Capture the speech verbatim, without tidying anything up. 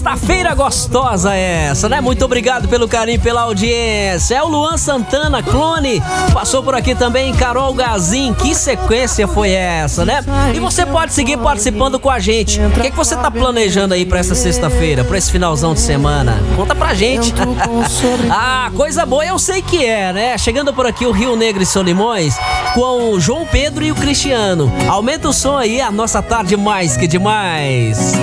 Sexta-feira gostosa essa, né? Muito obrigado pelo carinho, pela audiência. É o Luan Santana, Clone, passou por aqui também, Carol Gazin. Que sequência foi essa, né? E você pode seguir participando com a gente. O que, é que você tá planejando aí pra essa sexta-feira, pra esse finalzão de semana? Conta pra gente. Ah, coisa boa, eu sei que é, né? Chegando por aqui o Rio Negro e Solimões com o João Pedro e o Cristiano. Aumenta o som aí, a nossa tarde mais que demais.